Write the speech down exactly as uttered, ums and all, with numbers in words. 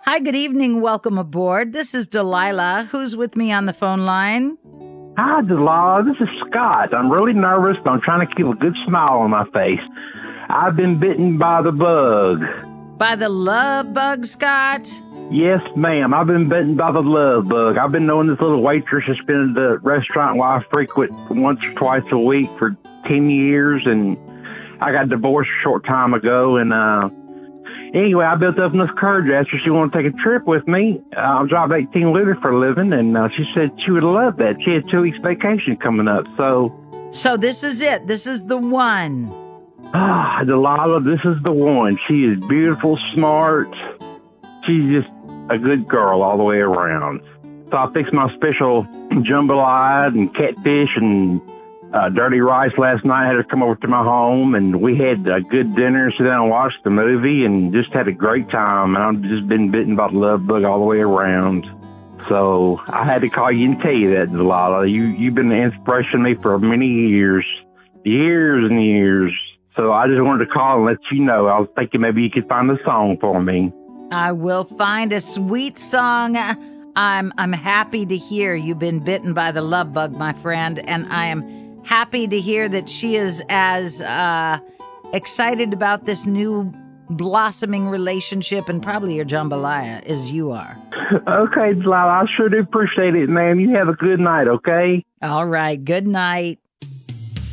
Hi, good evening. Welcome aboard. This is Delilah. Who's with me on the phone line? Hi, Delilah. This is Scott. I'm really nervous, but I'm trying to keep a good smile on my face. I've been bitten by the bug. By the love bug, Scott? Yes, ma'am. I've been bitten by the love bug. I've been knowing this little waitress that's been at the restaurant where I frequent once or twice a week for ten years, and I got divorced a short time ago, and uh, anyway, I built up enough courage after she wanted to take a trip with me. Uh, I drive eighteen liter for a living, and uh, she said she would love that. She had two weeks vacation coming up, so... So this is it. This is the one. Ah, Delilah, this is the one. She is beautiful, smart. She's just a good girl all the way around. So I fixed my special jambalaya and catfish and uh, dirty rice last night. I had her come over to my home, and we had a good dinner, sit down and watched the movie, and just had a great time. And I've just been bitten by the love bug all the way around. So I had to call you and tell you that, Delilah. You, you've been an inspiration to me for many years, years and years. So I just wanted to call and let you know. I was thinking maybe you could find a song for me. I will find a sweet song. I'm I'm happy to hear you've been bitten by the love bug, my friend, and I am happy to hear that she is as uh, excited about this new blossoming relationship and probably your jambalaya as you are. Okay, Delilah, I sure do appreciate it, ma'am. You have a good night, okay? All right, good night.